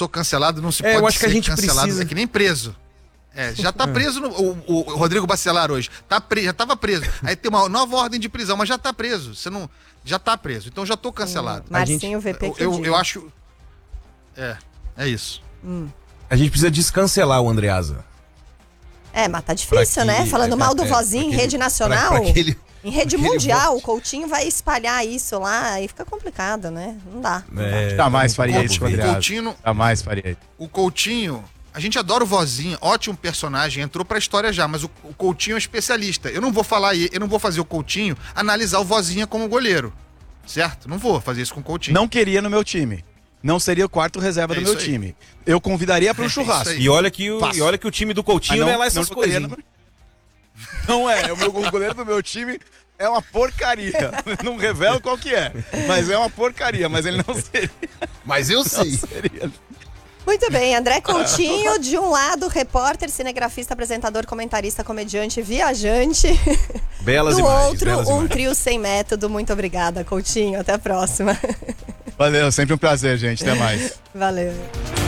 sou cancelado, não se pode eu acho que a ser gente cancelado, precisa... é que nem preso. Já tá preso o Rodrigo Bacelar hoje. Já tava preso. Aí tem uma nova ordem de prisão, mas já tá preso. Você não. Já tá preso. Então já tô cancelado. Marcinho VP que eu acho. É isso. A gente precisa descancelar o Andreasa. Mas tá difícil, né? Falando mal do vozinho em rede nacional. Em rede mundial, o Coutinho vai espalhar isso lá e fica complicado, né? Não dá. Jamais faria isso com o Andreasa. Jamais faria isso. O Coutinho. A gente adora o Vozinha, ótimo personagem, entrou pra história já, mas o Coutinho é especialista. Eu não vou fazer o Coutinho analisar o Vozinha como goleiro, certo? Não vou fazer isso com o Coutinho. Não queria no meu time. Não seria o quarto reserva do meu time. Eu convidaria para um churrasco. E olha que o time do Coutinho não é lá essas coisas. Não é, o goleiro do meu time é uma porcaria. Não revelo qual que é, mas é uma porcaria, mas ele não seria. Mas eu sei. Muito bem, André Coutinho, de um lado, repórter, cinegrafista, apresentador, comentarista, comediante, viajante. Belas do imagens. outro, belas um imagens. trio sem método. Muito obrigada, Coutinho. Até a próxima. Valeu, sempre um prazer, gente. Até mais. Valeu.